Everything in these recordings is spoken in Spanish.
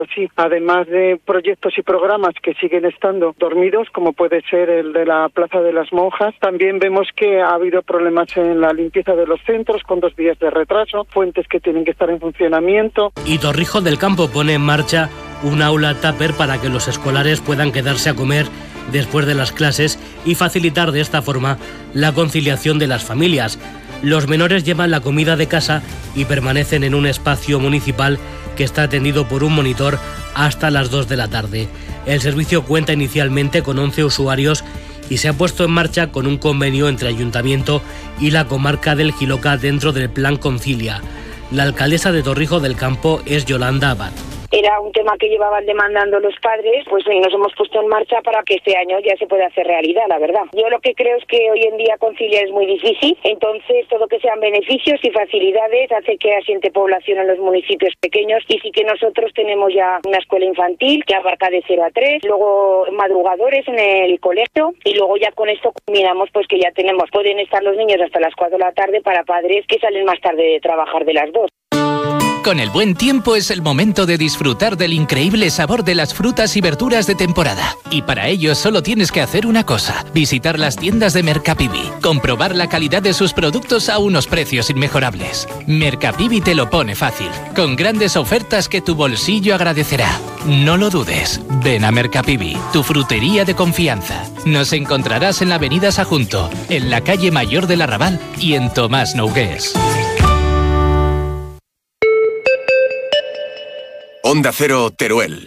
Sí, además de proyectos y programas que siguen estando dormidos, como puede ser el de la Plaza de las Monjas, también vemos que ha habido problemas en la limpieza de los centros con 2 días de retraso, fuentes que tienen que estar en funcionamiento. Y Torrijos del Campo pone en marcha un aula tupper para que los escolares puedan quedarse a comer después de las clases y facilitar de esta forma la conciliación de las familias. Los menores llevan la comida de casa y permanecen en un espacio municipal que está atendido por un monitor hasta las 2 de la tarde. El servicio cuenta inicialmente con 11 usuarios y se ha puesto en marcha con un convenio entre Ayuntamiento y la comarca del Jiloca dentro del Plan Concilia. La alcaldesa de Torrijos del Campo es Yolanda Abad. Era un tema que llevaban demandando los padres, pues nos hemos puesto en marcha para que este año ya se pueda hacer realidad, la verdad. Yo lo que creo es que hoy en día conciliar es muy difícil, entonces todo que sean beneficios y facilidades hace que asiente población en los municipios pequeños, y sí que nosotros tenemos ya una escuela infantil que abarca de 0 a 3, luego madrugadores en el colegio, y luego ya con esto combinamos pues que ya pueden estar los niños hasta las 4 de la tarde para padres que salen más tarde de trabajar de las 2. Con el buen tiempo es el momento de disfrutar del increíble sabor de las frutas y verduras de temporada. Y para ello solo tienes que hacer una cosa: visitar las tiendas de Mercapivi, comprobar la calidad de sus productos a unos precios inmejorables. Mercapivi te lo pone fácil, con grandes ofertas que tu bolsillo agradecerá. No lo dudes, ven a Mercapivi, tu frutería de confianza. Nos encontrarás en la avenida Sajunto, en la calle Mayor del Arrabal y en Tomás Nogués. Onda Cero, Teruel.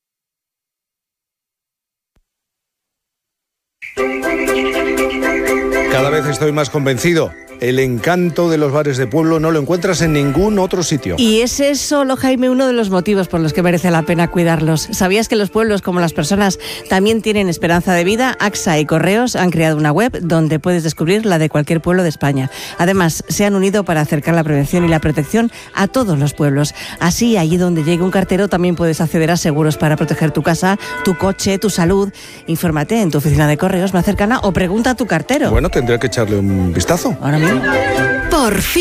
Cada vez estoy más convencido. El encanto de los bares de pueblo no lo encuentras en ningún otro sitio. Y ese es solo, Jaime, uno de los motivos por los que merece la pena cuidarlos. ¿Sabías que los pueblos, como las personas, también tienen esperanza de vida? AXA y Correos han creado una web donde puedes descubrir la de cualquier pueblo de España. Además, se han unido para acercar la prevención y la protección a todos los pueblos. Así, allí donde llegue un cartero, también puedes acceder a seguros para proteger tu casa, tu coche, tu salud. Infórmate en tu oficina de Correos más cercana o pregunta a tu cartero. Bueno, tendré que echarle un vistazo. Ahora mismo. Por fin.